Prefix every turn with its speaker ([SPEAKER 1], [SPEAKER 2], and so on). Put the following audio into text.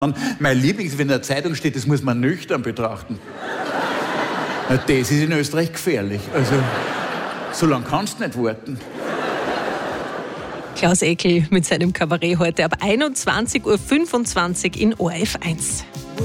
[SPEAKER 1] Mein Lieblings, wenn in der Zeitung steht, das muss man nüchtern betrachten. Na, das ist in Österreich gefährlich. Also, so lange kannst du nicht warten.
[SPEAKER 2] Klaus Eckel mit seinem Kabarett heute ab 21.25 Uhr in ORF 1.